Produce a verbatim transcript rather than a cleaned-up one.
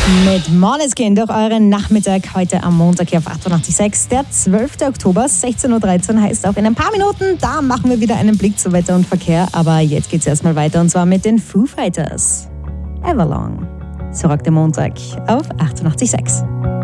Mit Måneskin durch euren Nachmittag heute am Montag hier auf achtundachtzig Komma sechs. Der zwölfte Oktober, sechzehn Uhr dreizehn, heißt auch in ein paar Minuten, da machen wir wieder einen Blick zu Wetter und Verkehr. Aber jetzt geht's erstmal weiter und zwar mit den Foo Fighters. Everlong. So rockt der Montag auf achtundachtzig Komma sechs.